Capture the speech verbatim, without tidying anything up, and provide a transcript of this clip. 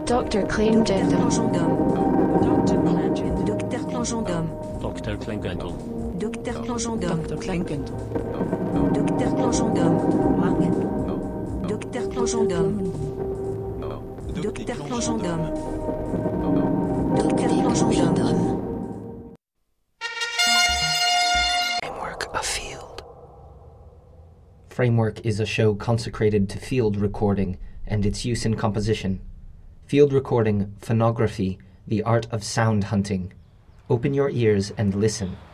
Doctor Klingenden. Doctor Klingenden. Doctor Klingenden. Doctor Klingenden. Doctor Klingenden. Doctor Klingenden. Doctor Klingenden. Doctor Klingenden. Doctor Klingenden. Doctor Klingenden. Framework of Field. Framework is a show consecrated to field recording and its use in composition. Field recording, phonography, the art of sound hunting. Open your ears and listen.